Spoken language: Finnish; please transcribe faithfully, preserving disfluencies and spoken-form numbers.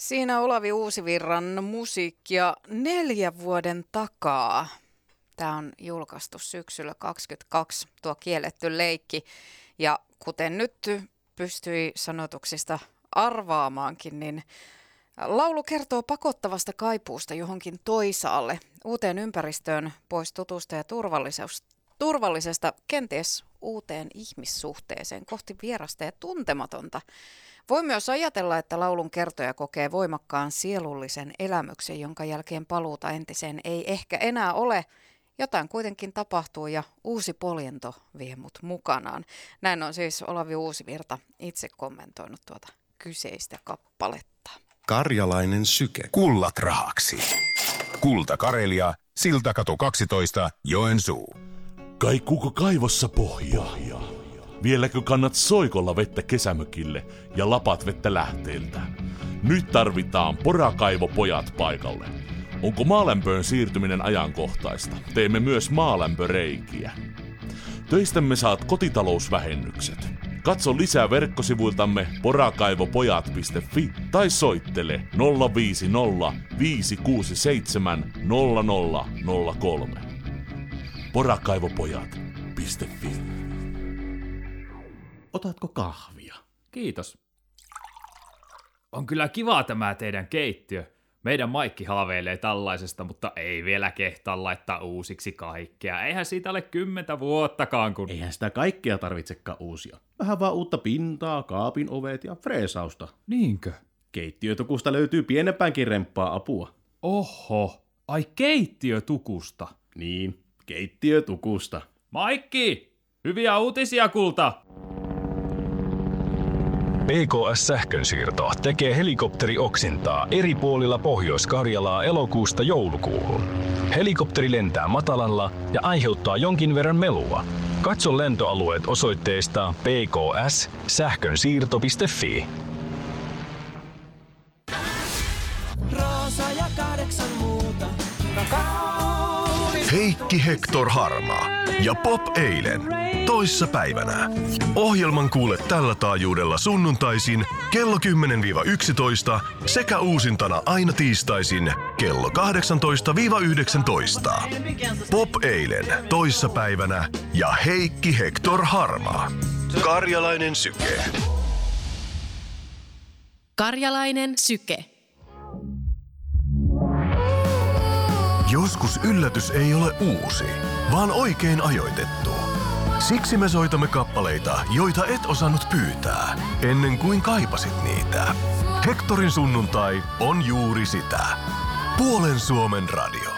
Siinä Olavi Uusivirran musiikkia neljän vuoden takaa. Tämä on julkaistu syksyllä kaksikymmentäkaksi, tuo kielletty leikki. Ja kuten nyt pystyi sanotuksista arvaamaankin, niin laulu kertoo pakottavasta kaipuusta johonkin toisaalle, uuteen ympäristöön, pois tutusta ja turvallisesta, kenties uuteen ihmissuhteeseen, kohti vierasta ja tuntematonta. Voi myös ajatella, että laulun kertoja kokee voimakkaan sielullisen elämyksen, jonka jälkeen paluuta entiseen ei ehkä enää ole. Jotain kuitenkin tapahtuu ja uusi poljento vie mut mukanaan. Näin on siis Olavi Uusivirta itse kommentoinut tuota kyseistä kappaletta. Karjalainen syke. Kullat rahaksi. Kulta Karelia, Siltakatu kaksitoista, Joensuu. Kaikuuko kaivossa pohjaa? Vieläkö kannat soikolla vettä kesämökille ja lapat vettä lähteeltä? Nyt tarvitaan porakaivopojat paikalle. Onko maalämpöön siirtyminen ajankohtaista? Teemme myös maalämpöreikiä. Töistämme saat kotitalousvähennykset. Katso lisää verkkosivuiltamme porakaivopojat piste fi tai soittele nolla viisi nolla viisi kuusi seitsemän nolla nolla nolla kolme. porakaivopojat piste fi. Otatko kahvia? Kiitos. On kyllä kiva tämä teidän keittiö. Meidän Maikki haaveilee tällaisesta, mutta ei vielä kehtaa laittaa uusiksi kaikkea. Eihän siitä ole kymmentä vuottakaan, kun... Eihän sitä kaikkea tarvitsekaan uusia. Vähän vaan uutta pintaa, kaapin ovet ja freesausta. Niinkö? Keittiötukusta löytyy pienempäänkin remppaa apua. Oho, ai keittiötukusta. Niin, keittiötukusta. Maikki, hyviä uutisia kulta! P K S-sähkönsiirto tekee helikopterioksintaa eri puolilla Pohjois-Karjalaa elokuusta joulukuuhun. Helikopteri lentää matalalla ja aiheuttaa jonkin verran melua. Katso lentoalueet osoitteesta p k s sähkönsiirto piste fi. Roosa ja kahdeksan muuta. Heikki Hector Harmaa ja Pop eilen toissa päivänä. Ohjelman kuule tällä taajuudella sunnuntaisin kello kymmenen yksitoista sekä uusintana aina tiistaisin kello kahdeksantoista yhdeksäntoista. Pop eilen toissa päivänä ja Heikki Hector Harmaa. Karjalainen syke. Karjalainen syke. Joskus yllätys ei ole uusi, vaan oikein ajoitettu. Siksi me soitamme kappaleita, joita et osannut pyytää, ennen kuin kaipasit niitä. Hectorin sunnuntai on juuri sitä. Puolen Suomen radio.